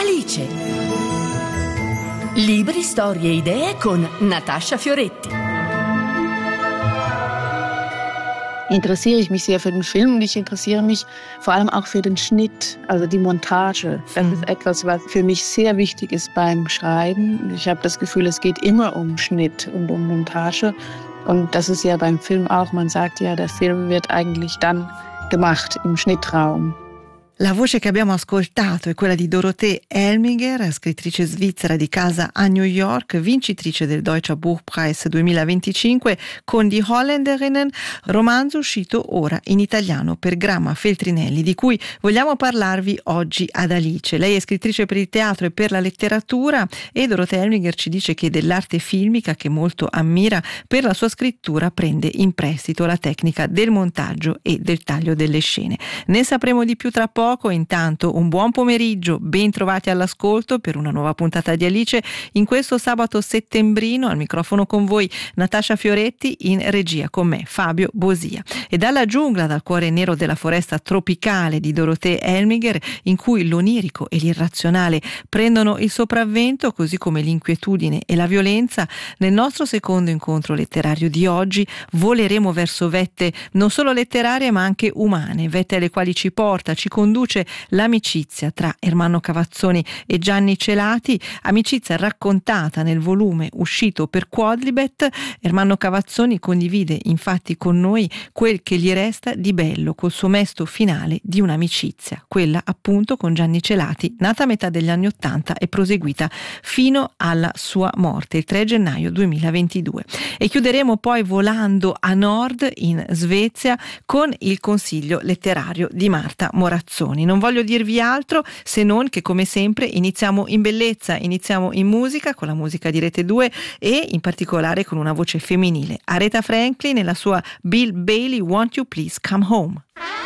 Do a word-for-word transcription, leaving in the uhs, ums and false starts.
Alice. Libri, storie e idee con Natascha Fioretti. Interessiere ich mich sehr für den Film und ich interessiere mich vor allem auch für den Schnitt, also die Montage. Das ist etwas, was für mich sehr wichtig ist beim Schreiben. Ich habe das Gefühl, es geht immer um Schnitt und um Montage. Und das ist ja beim Film auch. Man sagt ja, der Film wird eigentlich dann gemacht im Schnittraum. La voce che abbiamo ascoltato è quella di Dorothee Elmiger, scrittrice svizzera di casa a New York, vincitrice del Deutscher Buchpreis duemilaventicinque con Die Holländerinnen, romanzo uscito ora in italiano per Gramma Feltrinelli, di cui vogliamo parlarvi oggi ad Alice. Lei è scrittrice per il teatro e per la letteratura e Dorothea Elmiger ci dice che dell'arte filmica, che molto ammira, per la sua scrittura prende in prestito la tecnica del montaggio e del taglio delle scene. Ne sapremo di più tra poco. Intanto un buon pomeriggio, ben trovati all'ascolto per una nuova puntata di Alice in questo sabato settembrino. Al microfono con voi Natascha Fioretti, in regia con me Fabio Bosia. E dalla giungla, dal cuore nero della foresta tropicale di Dorothee Elmiger, in cui l'onirico e l'irrazionale prendono il sopravvento, così come l'inquietudine e la violenza, nel nostro secondo incontro letterario di oggi voleremo verso vette non solo letterarie ma anche umane, vette alle quali ci porta, ci conduce l'amicizia tra Ermanno Cavazzoni e Gianni Celati, amicizia raccontata nel volume uscito per Quodlibet. Ermanno Cavazzoni condivide infatti con noi quel che gli resta di bello col suo mesto finale di un'amicizia, quella appunto con Gianni Celati, nata a metà degli anni Ottanta e proseguita fino alla sua morte il tre gennaio duemilaventidue. E chiuderemo poi volando a nord in Svezia con il consiglio letterario di Marta Morazzoni. Non voglio dirvi altro se non che, come sempre, iniziamo in bellezza, iniziamo in musica con la musica di Rete due e in particolare con una voce femminile, Aretha Franklin e la sua Bill Bailey Won't You Please Come Home.